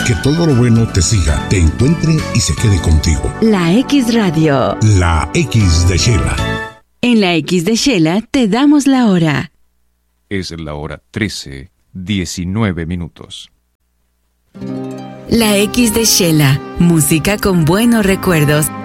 Que todo lo bueno te siga, te encuentre y se quede contigo. La X Radio. La X de Shela. En la X de Shela te damos la hora. Es la hora 13:19. La X de Shela. Música con buenos recuerdos